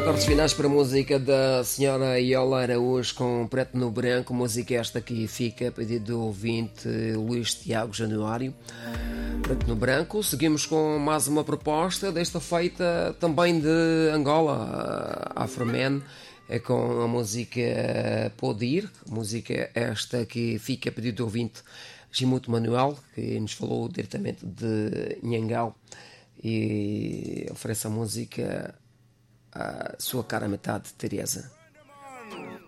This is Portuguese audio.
Acordes finais para a música da senhora Iola Araújo com Preto no Branco, música esta que fica a pedido do ouvinte Luís Tiago Januário. Preto no Branco. Seguimos com mais uma proposta, desta feita também de Angola, Afroman, com a música Pode Ir, música esta que fica a pedido do ouvinte Gimuto Manuel, que nos falou diretamente de Nhangau e oferece a música à sua cara metade, Teresa.